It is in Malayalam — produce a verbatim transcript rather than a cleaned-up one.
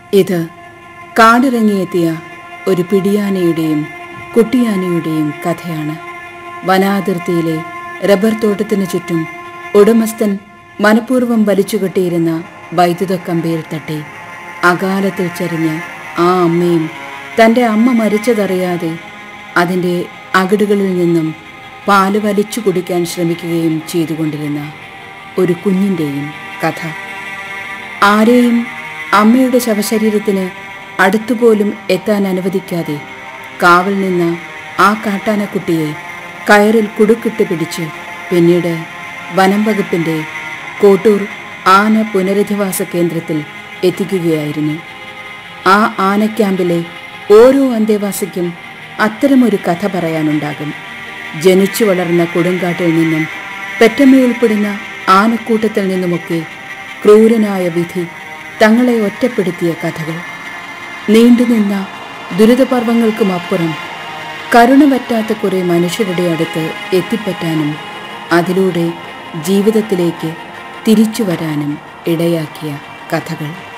ഇത് കാടിറങ്ങിയെത്തിയ ഒരു പിടിയാനയുടെയും കുട്ടിയാനയുടെയും കഥയാണ്. വനാതിർത്തിയിലെ റബ്ബർ തോട്ടത്തിനു ചുറ്റും ഉടമസ്ഥൻ മനഃപൂർവ്വം വലിച്ചുകെട്ടിയിരുന്ന വൈദ്യുത കമ്പിയിൽ തട്ടി അകാലത്തിൽ ചരിഞ്ഞ ആ അമ്മയും തൻ്റെ അമ്മ മരിച്ചതറിയാതെ അതിൻ്റെ അകിടുകളിൽ നിന്നും പാല് വലിച്ചു കുടിക്കാൻ ശ്രമിക്കുകയും ചെയ്തുകൊണ്ടിരുന്ന ഒരു കുഞ്ഞിൻ്റെയും കഥ. ആരെയും അമ്മയുടെ ശവശരീരത്തിന് അടുത്തുപോലും എത്താൻ അനുവദിക്കാതെ കാവൽ നിന്ന ആ കാട്ടാനക്കുട്ടിയെ കയറിൽ കുടുക്കിട്ട് പിടിച്ച് പിന്നീട് വനം വകുപ്പിൻ്റെ കോട്ടൂർ ആന പുനരധിവാസ കേന്ദ്രത്തിൽ എത്തിക്കുകയായിരുന്നു. ആ ആന ക്യാമ്പിലെ ഓരോ അന്തേവാസിക്കും അത്തരമൊരു കഥ പറയാനുണ്ടാകും. ജനിച്ചു വളർന്ന കൊടുങ്കാട്ടിൽ നിന്നും പെറ്റമ്മയുൾപ്പെടുന്ന ആനക്കൂട്ടത്തിൽ നിന്നുമൊക്കെ ക്രൂരനായ വിധി തങ്ങളെ ഒറ്റപ്പെടുത്തിയ കഥകൾ. നീണ്ടുനിന്ന ദുരിതപർവങ്ങൾക്കുമപ്പുറം കരുണ പറ്റാത്ത കുറേ മനുഷ്യരുടെ അടുത്ത് എത്തിപ്പറ്റാനും അതിലൂടെ ജീവിതത്തിലേക്ക് തിരിച്ചു വരാനും ഇടയാക്കിയ കഥകൾ.